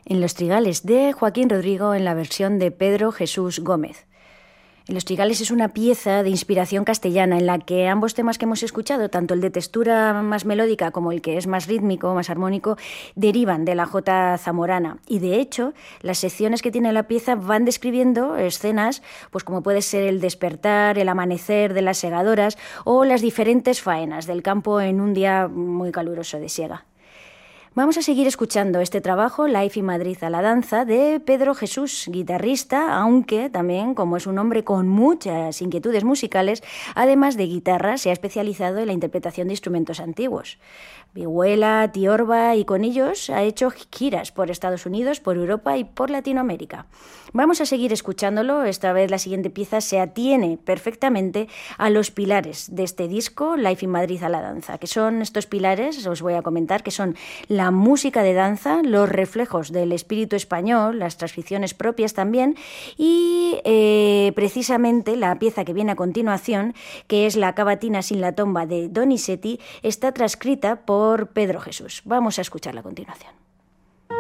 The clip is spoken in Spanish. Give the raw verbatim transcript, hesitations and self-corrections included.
en Los Trigales, de Joaquín Rodrigo, en la versión de Pedro Jesús Gómez. En Los Trigales es una pieza de inspiración castellana en la que ambos temas que hemos escuchado, tanto el de textura más melódica como el que es más rítmico, más armónico, derivan de la jota zamorana. Y de hecho, las secciones que tiene la pieza van describiendo escenas, pues como puede ser el despertar, el amanecer de las segadoras o las diferentes faenas del campo en un día muy caluroso de siega. Vamos a seguir escuchando este trabajo, Life in Madrid a la danza, de Pedro Jesús, guitarrista, aunque también, como es un hombre con muchas inquietudes musicales, además de guitarra, se ha especializado en la interpretación de instrumentos antiguos. Vihuela, tiorba, y con ellos ha hecho giras por Estados Unidos, por Europa y por Latinoamérica. Vamos a seguir escuchándolo. Esta vez la siguiente pieza se atiene perfectamente a los pilares de este disco, Life in Madrid a la danza, que son estos pilares, os voy a comentar, que son la música de danza, los reflejos del espíritu español, las transcripciones propias también, y eh, precisamente la pieza que viene a continuación, que es la cavatina sin la tomba de Donizetti, está transcrita por Pedro Jesús. Vamos a escucharla a continuación.